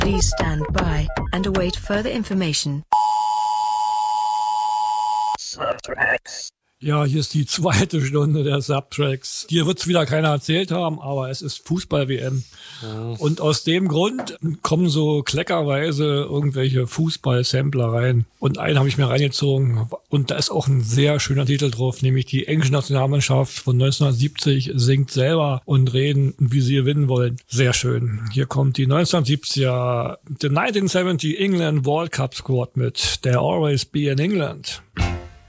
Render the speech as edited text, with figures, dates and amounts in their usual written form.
Please stand by and await further information. Ja, hier ist die zweite Stunde der Subtracks. Dir wird's wieder keiner erzählt haben, aber es ist Fußball-WM. Ja. Und aus dem Grund kommen so kleckerweise irgendwelche Fußball-Sampler rein. Und einen habe ich mir reingezogen. Und da ist auch ein sehr schöner Titel drauf, nämlich die englische Nationalmannschaft von 1970 singt selber und reden, wie sie gewinnen wollen. Sehr schön. Hier kommt die 1970er, the 1970 England World Cup Squad mit There Always Be in England.